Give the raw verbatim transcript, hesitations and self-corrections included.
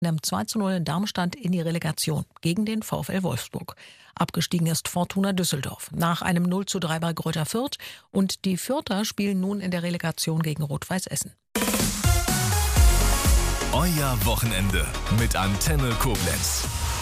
Einem zwei zu null in Darmstadt in die Relegation gegen den VfL Wolfsburg. Abgestiegen ist Fortuna Düsseldorf nach einem null zu drei bei Greuther Fürth und die Fürther spielen nun in der Relegation gegen Rot-Weiß Essen. Euer Wochenende mit Antenne Koblenz.